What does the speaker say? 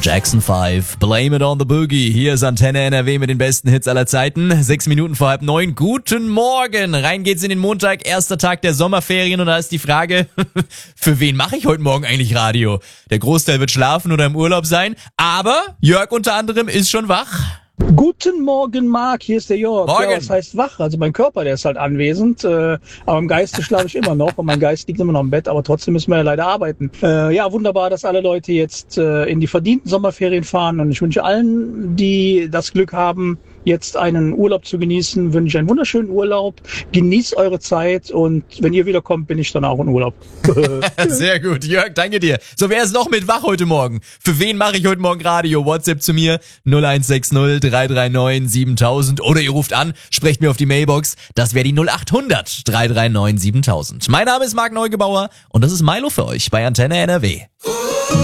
Jackson 5, Blame It on the Boogie. Hier ist Antenne NRW mit den besten Hits aller Zeiten. 6 Minuten vor 8:30. Guten Morgen. Rein geht's in den Montag, erster Tag der Sommerferien. Und da ist die Frage, für wen mache ich heute Morgen eigentlich Radio? Der Großteil wird schlafen oder im Urlaub sein. Aber Jörg unter anderem ist schon wach. Guten Morgen, Marc, hier ist der Jörg. Morgen. Ja, was heißt wach? Also mein Körper, der ist halt anwesend, aber im Geiste schlafe ich immer noch und mein Geist liegt immer noch im Bett, aber trotzdem müssen wir ja leider arbeiten. Ja, wunderbar, dass alle Leute jetzt in die verdienten Sommerferien fahren und ich wünsche allen, die das Glück haben, jetzt einen Urlaub zu genießen, wünsche ich einen wunderschönen Urlaub. Genießt eure Zeit und wenn ihr wiederkommt, bin ich dann auch in Urlaub. Sehr gut, Jörg, danke dir. So, wer ist noch mit wach heute Morgen? Für wen mache ich heute Morgen Radio? WhatsApp zu mir 0160 339 7000 oder ihr ruft an, sprecht mir auf die Mailbox. Das wäre die 0800 339 7000. Mein Name ist Marc Neugebauer und das ist Milo für euch bei Antenne NRW.